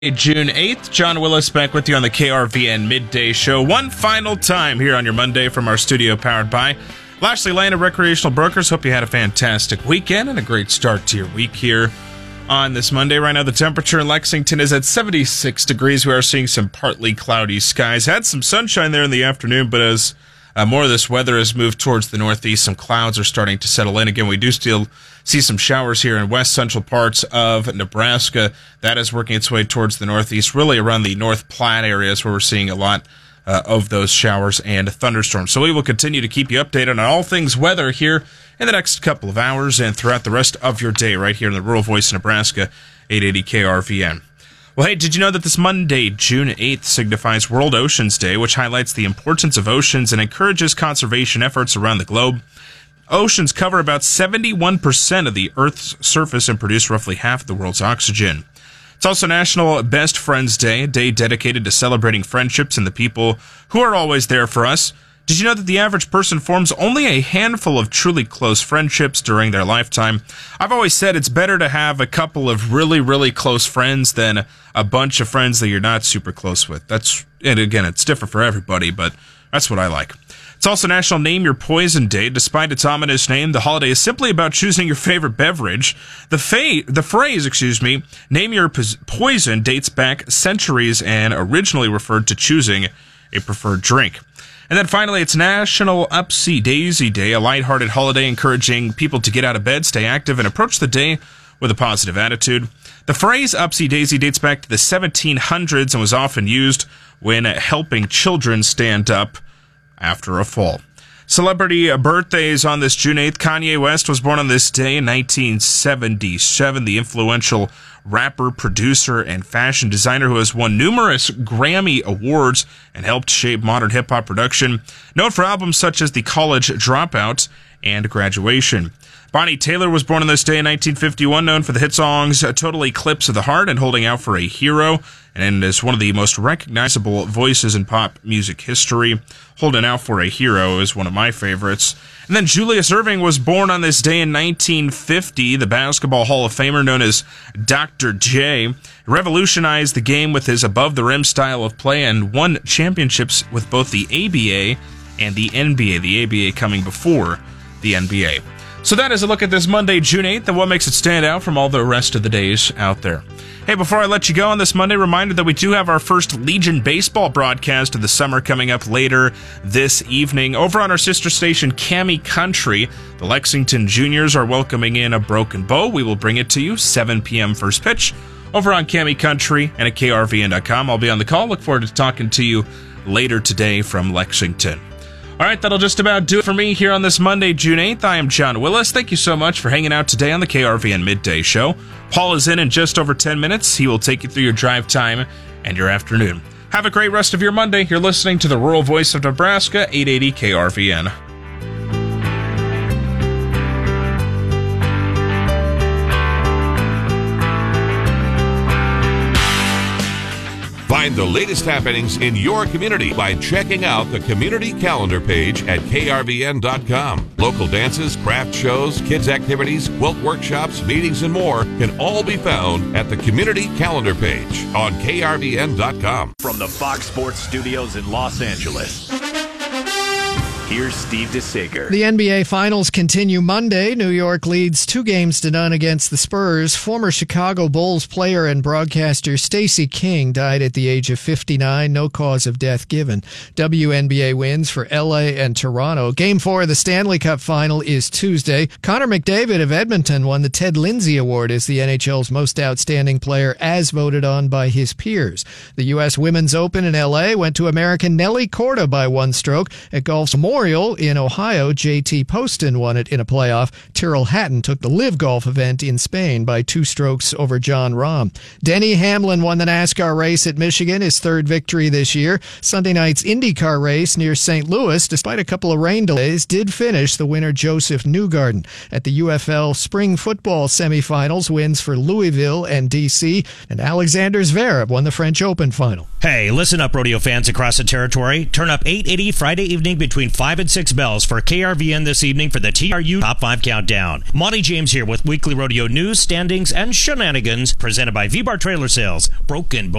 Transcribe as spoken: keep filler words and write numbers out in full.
June eighth, John Willis back with you on the K R V N Midday Show. One final time here on your Monday from our studio powered by Lashley Lane of Recreational Brokers. Hope you had a fantastic weekend and a great start to your week here on this Monday. Right now the temperature in Lexington is at seventy-six degrees. We are seeing some partly cloudy skies. Had some sunshine there in the afternoon, but as uh, more of this weather has moved towards the northeast, some clouds are starting to settle in. Again, we do still see some showers here in west central parts of Nebraska. That is working its way towards the northeast, really around the North Platte areas where we're seeing a lot uh, of those showers and thunderstorms. So we will continue to keep you updated on all things weather here in the next couple of hours and throughout the rest of your day right here in the Rural Voice of Nebraska, eight eighty K R V N. Well, hey, did you know that this Monday, June eighth, signifies World Oceans Day, which highlights the importance of oceans and encourages conservation efforts around the globe? Oceans cover about seventy-one percent of the Earth's surface and produce roughly half of the world's oxygen. It's also National Best Friends Day, a day dedicated to celebrating friendships and the people who are always there for us. Did you know that the average person forms only a handful of truly close friendships during their lifetime? I've always said it's better to have a couple of really, really close friends than a bunch of friends that you're not super close with. That's, and again, it's different for everybody, but that's what I like. It's also National Name Your Poison Day. Despite its ominous name, the holiday is simply about choosing your favorite beverage. The fa- the phrase, excuse me, name your po- poison dates back centuries and originally referred to choosing a preferred drink. And then finally, it's National Upsy Daisy Day, a lighthearted holiday encouraging people to get out of bed, stay active, and approach the day with a positive attitude. The phrase Upsy Daisy dates back to the seventeen hundreds and was often used when helping children stand up after a fall. Celebrity birthdays on this June eighth. Kanye West was born on this day in nineteen seventy-seven. The influential rapper, producer, and fashion designer who has won numerous Grammy Awards and helped shape modern hip-hop production. Known for albums such as The College Dropout and Graduation. Bonnie Taylor was born on this day in nineteen fifty-one, known for the hit songs Total Eclipse of the Heart and Holding Out for a Hero, and is one of the most recognizable voices in pop music history. Holding Out for a Hero is one of my favorites. And then Julius Erving was born on this day in nineteen fifty, the Basketball Hall of Famer known as Doctor J. He revolutionized the game with his above-the-rim style of play and won championships with both the A B A and the N B A, the A B A coming before the N B A. So that is a look at this Monday, June eighth, and what makes it stand out from all the rest of the days out there. Hey, before I let you go on this Monday, reminder that we do have our first Legion baseball broadcast of the summer coming up later this evening. Over on our sister station, Cami Country, the Lexington Juniors are welcoming in a Broken Bow. We will bring it to you, seven p.m. first pitch, over on Cami Country and at K R V N dot com. I'll be on the call. Look forward to talking to you later today from Lexington. All right, that'll just about do it for me here on this Monday, June eighth. I am John Willis. Thank you so much for hanging out today on the K R V N Midday Show. Paul is in in just over ten minutes. He will take you through your drive time and your afternoon. Have a great rest of your Monday. You're listening to the Rural Voice of Nebraska, eight eighty K R V N. Find the latest happenings in your community by checking out the community calendar page at K R V N dot com. Local dances, craft shows, kids activities, quilt workshops, meetings, and more can all be found at the community calendar page on K R V N dot com. From the Fox Sports Studios in Los Angeles, here's Steve DeSager. The N B A Finals continue Monday. New York leads two games to none against the Spurs. Former Chicago Bulls player and broadcaster Stacey King died at the age of fifty-nine. No cause of death given. W N B A wins for L A and Toronto. Game four of the Stanley Cup Final is Tuesday. Connor McDavid of Edmonton won the Ted Lindsay Award as the N H L's most outstanding player as voted on by his peers. The U S Women's Open in L A went to American Nelly Korda by one stroke. At golf's Memorial in Ohio, J T Poston won it in a playoff. Tyrrell Hatton took the Live Golf event in Spain by two strokes over John Rahm. Denny Hamlin won the NASCAR race at Michigan, his third victory this year. Sunday night's IndyCar race near Saint Louis, despite a couple of rain delays, did finish the winner Joseph Newgarden. At the U F L Spring Football semifinals, wins for Louisville and D C, and Alexander Zverev won the French Open final. Hey, listen up, rodeo fans across the territory. Turn up eight eighty Friday evening between five and six bells for K R V N this evening for the T R U Top five Countdown. Monty James here with weekly rodeo news, standings, and shenanigans presented by V-Bar Trailer Sales. Broken